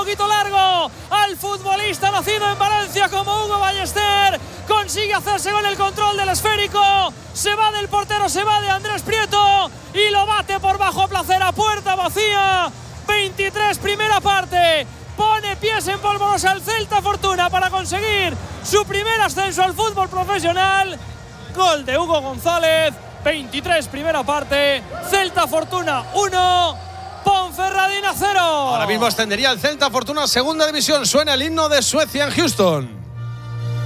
poquito largo al futbolista nacido en Valencia como Hugo Ballester. Consigue hacerse con el control del esférico. Se va del portero, se va de Andrés Prieto y lo bate por bajo placer a puerta vacía. 23, primera parte. Pone pies en polvorosa al Celta Fortuna para conseguir su primer ascenso al fútbol profesional. Gol de Hugo González. 23, primera parte. Celta Fortuna 1, Ponferradina 0. Ahora mismo ascendería el Celta Fortuna a segunda división. Suena el himno de Suecia en Houston.